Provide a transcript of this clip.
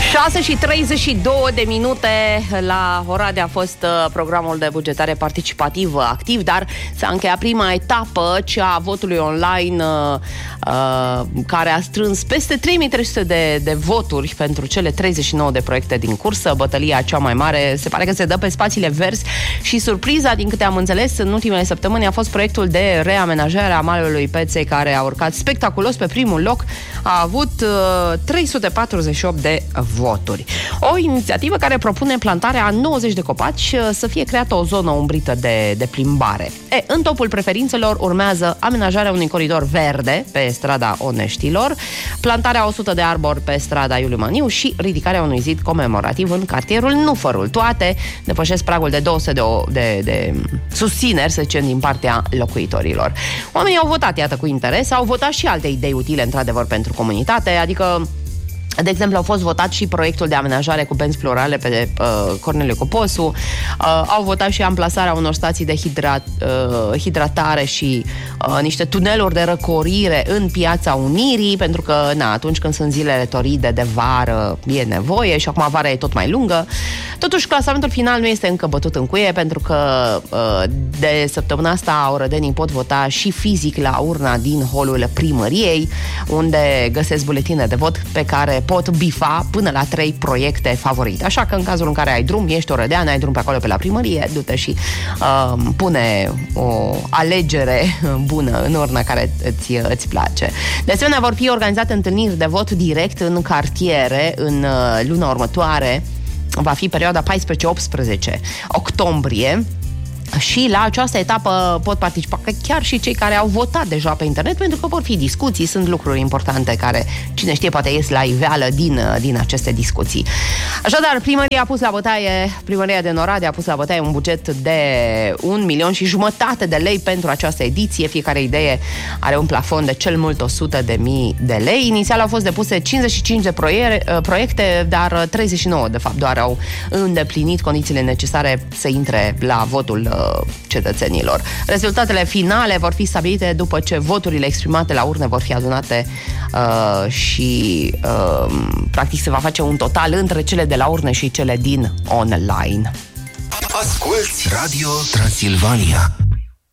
6:32 la Oradea a fost programul de bugetare participativă activ, dar s-a încheiat prima etapă, cea a votului online, care a strâns peste 3300 de voturi pentru cele 39 de proiecte din cursă. Bătălia cea mai mare se pare că se dă pe spațiile verzi și surpriza, din câte am înțeles, în ultimele săptămâni a fost proiectul de reamenajare a malului Peței, care a urcat spectaculos pe primul loc. A avut 348 de voturi. O inițiativă care propune plantarea a 90 de copaci, să fie creată o zonă umbrită de plimbare. În topul preferințelor urmează amenajarea unui coridor verde pe strada Oneștilor, plantarea 100 de arbori pe strada Iuliu Maniu și ridicarea unui zid comemorativ în cartierul Nufărul. Toate depășesc pragul de 200 de susțineri, să zicem, din partea locuitorilor. Oamenii au votat, iată, cu interes, au votat și alte idei utile, într-adevăr, pentru comunitate, adică, de exemplu, au fost votat și proiectul de amenajare cu benzi florale pe Corneliu Coposu, au votat și amplasarea unor stații de hidratare și niște tuneluri de răcorire în Piața Unirii, pentru că, atunci când sunt zilele toride de vară, e nevoie și acum vara e tot mai lungă. Totuși, clasamentul final nu este încă bătut în cuie, pentru că de săptămâna asta orădenii pot vota și fizic la urna din holul primăriei, unde găsesc buletine de vot pe care pot bifa până la 3 proiecte favorite. Așa că în cazul în care ai drum, ești orădean, ai drum pe acolo pe la primărie, du-te și pune o alegere bună în urna care îți place. De asemenea, vor fi organizate întâlniri de vot direct în cartiere în luna următoare. Va fi perioada 14-18 octombrie. Și la această etapă pot participa chiar și cei care au votat deja pe internet, pentru că vor fi discuții, sunt lucruri importante care, cine știe, poate ies la iveală din aceste discuții. Așadar, primăria de Oradea a pus la bătaie un buget de 1,5 milion de lei pentru această ediție. Fiecare idee are un plafon de cel mult 100.000 de lei. Inițial au fost depuse 55 de proiecte, dar 39 de fapt doar au îndeplinit condițiile necesare să intre la votul cetățenilor. Rezultatele finale vor fi stabilite după ce voturile exprimate la urne vor fi adunate și practic se va face un total între cele de la urne și cele din online. Asculți Radio Transilvania.